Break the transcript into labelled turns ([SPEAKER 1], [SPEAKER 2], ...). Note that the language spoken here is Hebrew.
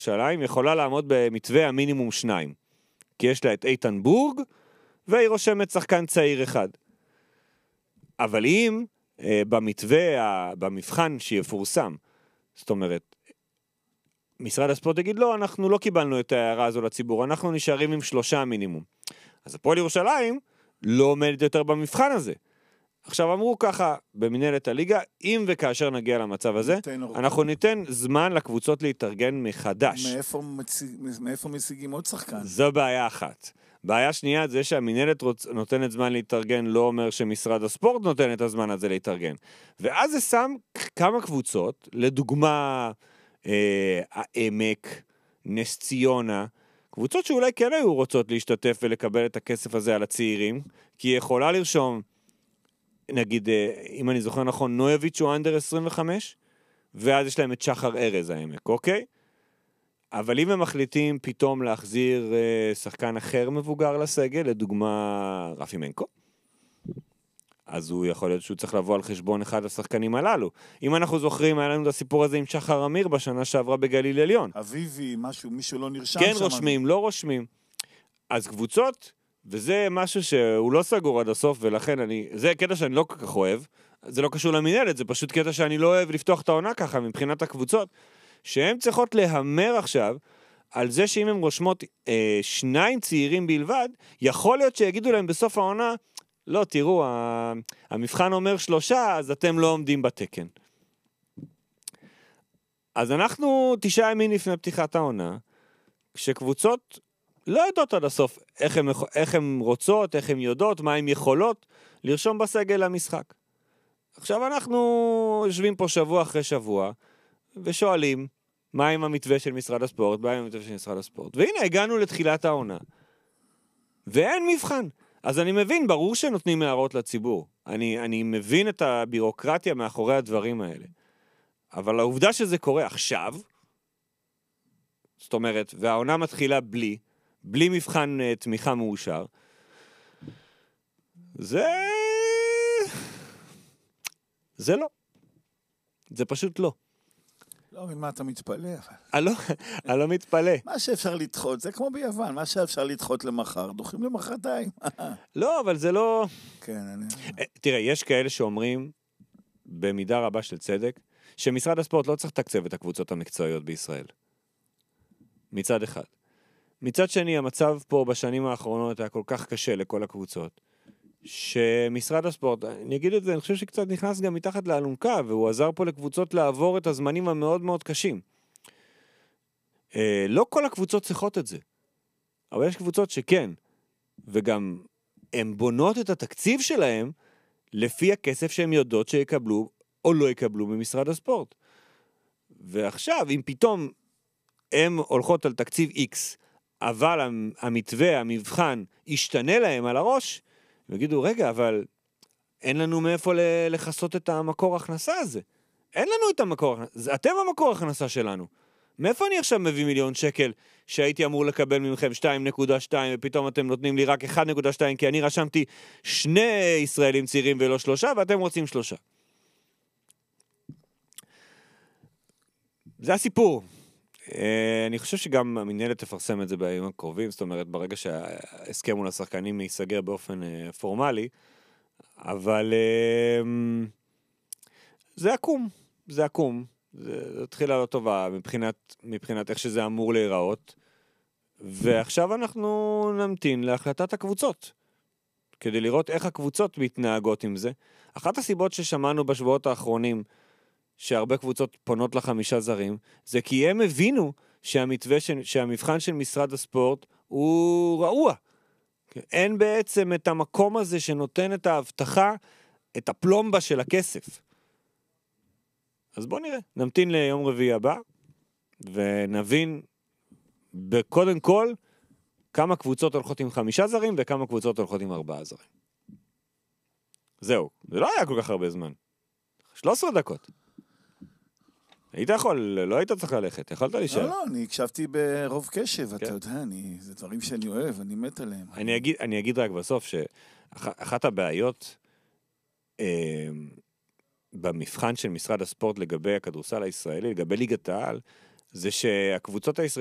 [SPEAKER 1] ירושלים יכולה לעמוד במתווה המינימום 2, כי יש לה את איתן בורג, והיא רושמת שחקן צעיר אחד. אבל אם במתווה, במבחן שיפורסם, זאת אומרת, משרד הספורט יגיד, לא, אנחנו לא קיבלנו את ההערה הזו לציבור, אנחנו נשארים עם 3 מינימום. אז הפועל ירושלים לא עומדת יותר במבחן הזה. עכשיו אמרו ככה, במנהלת הליגה, אם וכאשר נגיע למצב הזה, אנחנו ניתן זמן לקבוצות להתארגן מחדש.
[SPEAKER 2] מאיפה משיגים עוד שחקן?
[SPEAKER 1] זו בעיה אחת. בעיה שנייה, זה שהמנהלת נותנת זמן להתארגן, לא אומר שמשרד הספורט נותן את הזמן הזה להתארגן. ואז זה שם כמה קבוצות, לדוגמה, העמק, נס ציונה, קבוצות שאולי כן היו רוצות להשתתף ולקבל את הכסף הזה על הצעירים, כי היא יכולה לרשום, נגיד, אם אני זוכר נכון, נויביץ' הוא אנדר 25, ואז יש להם את שחר ארז העמק, אוקיי? אבל אם הם מחליטים פתאום להחזיר שחקן אחר מבוגר לסגל, לדוגמה רפי מנקו, אז הוא יכול להיות שהוא צריך לבוא על חשבון אחד השחקנים הללו. אם אנחנו זוכרים, היה לנו את הסיפור הזה עם שחר אמיר בשנה שעברה בגליל עליון.
[SPEAKER 2] אביבי, מישהו לא נרשם
[SPEAKER 1] כן שם. רושמים, לא רושמים. אז קבוצות, וזה משהו שהוא לא סגור עד הסוף, ולכן זה קטע שאני לא כל כך אוהב, זה לא קשור למנהלת, זה פשוט קטע שאני לא אוהב לפתוח את העונה ככה, מבחינת הקבוצות, שהן צריכות להמר עכשיו, על זה שאם הן רושמות 2 צעירים בלבד, יכול להיות שיגידו להם בסוף העונה, לא, תראו, המבחן אומר 3, אז אתם לא עומדים בתקן. אז אנחנו 9 ימים לפני פתיחת העונה, כשקבוצות לא יודעות עד הסוף איך הן רוצות, איך הן יודעות, מה הן יכולות, לרשום בסגל למשחק. עכשיו אנחנו יושבים פה שבוע אחרי שבוע, ושואלים, מה עם המתווה של משרד הספורט, והנה, הגענו לתחילת העונה. ואין מבחן. אז אני מבין, ברור שנותנים הערות לציבור. אני מבין את הבירוקרטיה מאחורי הדברים האלה. אבל העובדה שזה קורה עכשיו, זאת אומרת, והעונה מתחילה בלי מבחן תמיכה מאושר, זה לא. זה פשוט לא.
[SPEAKER 2] לא, ממה אתה מתפלא?
[SPEAKER 1] אני לא מתפלא.
[SPEAKER 2] מה שאפשר לדחות, זה כמו ביוון, מה שאפשר לדחות למחר, דוחים למחרתיים.
[SPEAKER 1] לא, אבל זה לא...
[SPEAKER 2] כן,
[SPEAKER 1] תראה, יש כאלה שאומרים, במידה רבה של צדק, שמשרד הספורט לא צריך לתקצב את הקבוצות המקצועיות בישראל. מצד אחד. מצד שני, המצב פה בשנים האחרונות היה כל כך קשה לכל הקבוצות, שמשרד הספורט, אני אגיד את זה, אני חושב שקצת נכנס גם מתחת לאלונקה, והוא עזר פה לקבוצות לעבור את הזמנים המאוד מאוד קשים. לא כל הקבוצות צריכות את זה, אבל יש קבוצות שכן, וגם הן בונות את התקציב שלהם, לפי הכסף שהן יודעות שיקבלו, או לא יקבלו במשרד הספורט. ועכשיו, אם פתאום הן הולכות על תקציב X, אבל המתווה, המבחן, ישתנה להם על הראש, ויגידו, רגע, אבל אין לנו מאיפה לחסות את המקור הכנסה הזה. אין לנו את המקור הכנסה. אתם המקור הכנסה שלנו. מאיפה אני עכשיו מביא 1,000,000 שקל שהייתי אמור לקבל ממכם 2.2 ופתאום אתם נותנים לי רק 1.2 כי אני רשמתי 2 ישראלים צעירים ולא 3 ואתם רוצים 3. זה הסיפור. אני חושב שגם המנהלת תפרסם את זה בימים הקרובים, זאת אומרת ברגע שההסכם מול השחקנים ייסגר באופן פורמלי, אבל זה עקום, זה התחילה לא טובה מבחינת איך שזה אמור להיראות, ועכשיו אנחנו נמתין להחלטת הקבוצות, כדי לראות איך הקבוצות מתנהגות עם זה. אחת הסיבות ששמענו בשבועות האחרונים, שהרבה קבוצות פונות ל5 זרים, זה כי הם הבינו שהמבחן של משרד הספורט הוא רעוע. אין בעצם את המקום הזה שנותן את ההבטחה, את הפלומבה של הכסף. אז בוא נראה, נמתין ליום רביעי הבא, ונבין בקודם כל כמה קבוצות הולכות עם 5 זרים, וכמה קבוצות הולכות עם 4 זרים. זהו, זה לא היה כל כך הרבה זמן. 13 דקות. היית יכול, לא היית צריך ללכת, יכולת להישאר.
[SPEAKER 2] לא, אני הקשבתי ברוב קשב, אתה יודע, זה דברים שאני אוהב, אני מת עליהם.
[SPEAKER 1] אני אגיד רק בסוף, שאחת הבעיות במבחן של משרד הספורט לגבי הכדורסל הישראלי, לגבי ליגת העל, זה שהקבוצות הישראליות